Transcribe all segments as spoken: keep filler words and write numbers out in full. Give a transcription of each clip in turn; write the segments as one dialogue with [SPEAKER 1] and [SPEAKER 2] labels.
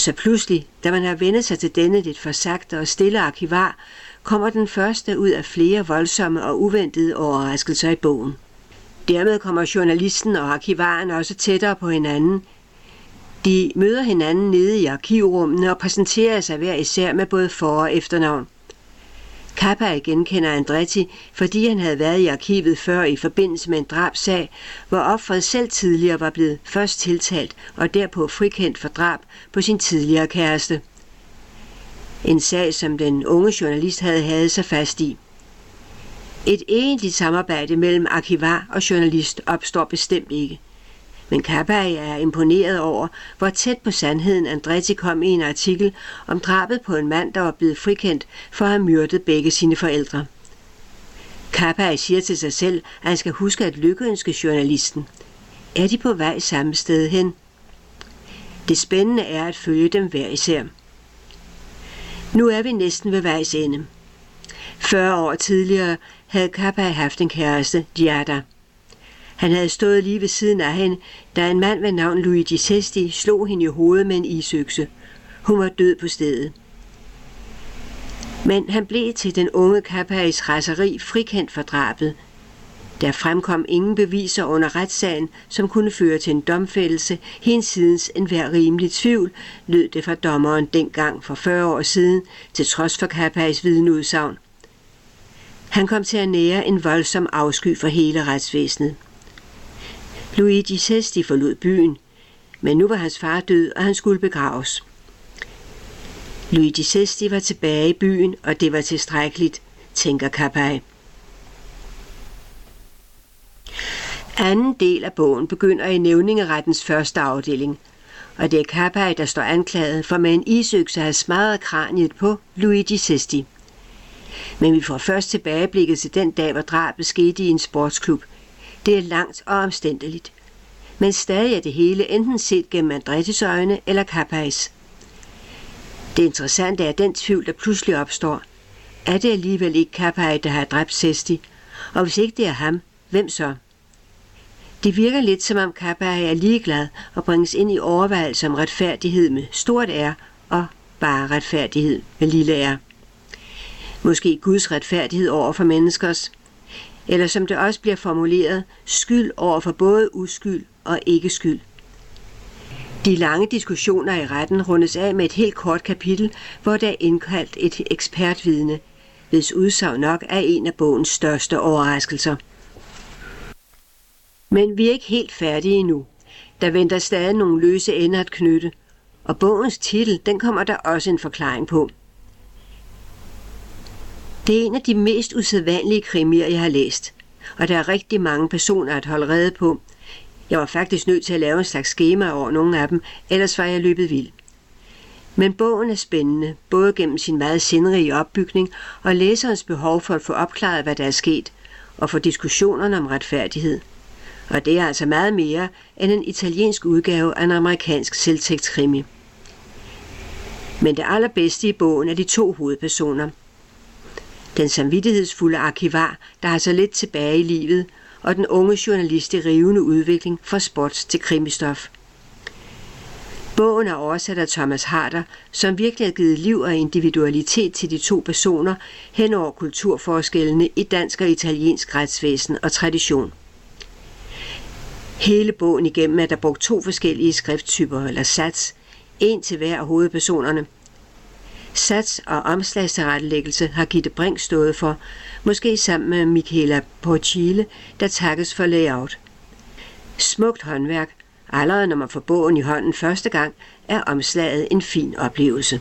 [SPEAKER 1] Så pludselig, da man har vendt sig til denne lidt forsagte og stille arkivar, kommer den første ud af flere voldsomme og uventede overraskelser i bogen. Dermed kommer journalisten og arkivaren også tættere på hinanden. De møder hinanden nede i arkivrummene og præsenterer sig hver især med både for- og efternavn. Kappa genkender Andretti, fordi han havde været i arkivet før i forbindelse med en drabsag, hvor offeret selv tidligere var blevet først tiltalt og derpå frikendt for drab på sin tidligere kæreste. En sag, som den unge journalist havde hadet sig fast i. Et egentligt samarbejde mellem arkivar og journalist opstår bestemt ikke. Men Kappa er imponeret over, hvor tæt på sandheden Andretti kom i en artikel om drabet på en mand, der var blevet frikendt for at have myrdet begge sine forældre. Kappa siger til sig selv, at han skal huske at lykkeønske journalisten. Er de på vej samme sted hen? Det spændende er at følge dem hver især. Nu er vi næsten ved vejs ende. fyrre år tidligere havde Kappa haft en kæreste, Giada. Han havde stået lige ved siden af hende, da en mand ved navn Luigi Sesti slog hende i hovedet med en isøkse. Hun var død på stedet. Men han blev til den unge Kappais raseri frikendt for drabet. Der fremkom ingen beviser under retssagen, som kunne føre til en domfældelse, hinsidens enhver rimelig tvivl, lød det fra dommeren dengang for fyrre år siden, til trods for Kappais vidneudsagn. Han kom til at nære en voldsom afsky for hele retsvæsenet. Luigi Sesti forlod byen, men nu var hans far død, og han skulle begraves. Luigi Sesti var tilbage i byen, og det var tilstrækkeligt, tænker Kappa. Anden del af bogen begynder i nævningerettens første afdeling, og det er Kappa, der står anklaget for med en isøkse at have smadret kraniet på Luigi Sesti. Men vi får først tilbageblikket til den dag, hvor drabet skete i en sportsklub. Det er langt og omstændeligt. Men stadig er det hele enten set gennem Andrettis øjne eller Kappais. Det interessante er den tvivl, der pludselig opstår. Er det alligevel ikke Kappa, der har dræbt Sesti? Og hvis ikke det er ham, hvem så? Det virker lidt som om Kappa er ligeglad og bringes ind i overvejelser om retfærdighed med stort R og bare retfærdighed med lille r. Måske Guds retfærdighed over for menneskers, eller som det også bliver formuleret, skyld over for både uskyld og ikke skyld. De lange diskussioner i retten rundes af med et helt kort kapitel, hvor der er indkaldt et ekspertvidne, hvis udsagn nok er en af bogens største overraskelser. Men vi er ikke helt færdige endnu. Der venter stadig nogle løse ender at knytte, og bogens titel, den kommer der også en forklaring på. Det er en af de mest usædvanlige krimier, jeg har læst, og der er rigtig mange personer at holde rede på. Jeg var faktisk nødt til at lave en slags skema over nogle af dem, ellers var jeg løbet vild. Men bogen er spændende, både gennem sin meget sindrige opbygning og læserens behov for at få opklaret, hvad der er sket, og for diskussionerne om retfærdighed. Og det er altså meget mere end en italiensk udgave af en amerikansk selvtægtskrimi. Men det allerbedste i bogen er de to hovedpersoner. Den samvittighedsfulde arkivar, der har så lidt tilbage i livet, og den unge journalist i rivende udvikling fra sports til krimistof. Bogen er oversat af Thomas Harder, som virkelig har givet liv og individualitet til de to personer hen over kulturforskellene i dansk og italiensk retsvæsen og tradition. Hele bogen igennem er der brugt to forskellige skrifttyper eller sats, en til hver af hovedpersonerne. Sats og omslagstilrettelæggelse har Gitte Brink stået for, måske sammen med Michaela Porcile, der takkes for layout. Smukt håndværk, allerede når man får bogen i hånden første gang, er omslaget en fin oplevelse.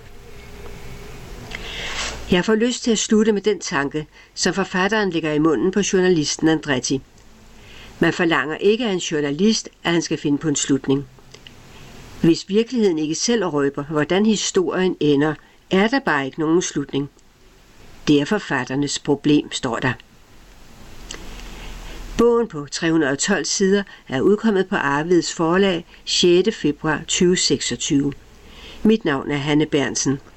[SPEAKER 1] Jeg får lyst til at slutte med den tanke, som forfatteren lægger i munden på journalisten Andretti. Man forlanger ikke af en journalist, at han skal finde på en slutning. Hvis virkeligheden ikke selv røber, hvordan historien ender, er der bare ikke nogen slutning. Det er forfatternes problem, står der. Bogen på tre hundrede og tolv sider er udkommet på Arveds forlag sjette februar to tusind og seksogtyve. Mit navn er Hanne Berntsen.